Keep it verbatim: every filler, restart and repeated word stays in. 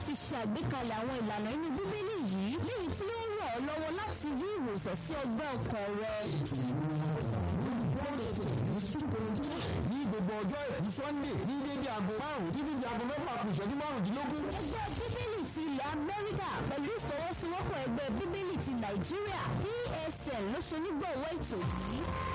fi ṣe àgbékalẹ̀ àwọn ìlànà inú bíbélì yìí léyìí tí ó ràn ọ́ lọ́wọ́ láti rí ìwòsàn sí ọgbẹ́ ọkàn rẹ. ní gbogbo ọjọ́ ìkú sunday ní dédé aago márùn-ún títí di aago mẹ́fà kù ìṣẹ́jú márùndínlógún. ẹgbẹ́ bíbélì ti ilẹ̀ amẹ́ríkà pẹ̀lú ìfọwọ́sowọ́pọ̀ ẹgbẹ́ bíbélì ti nàìjíríà P S N ló ṣe onígbọ̀wọ́ ètò yìí.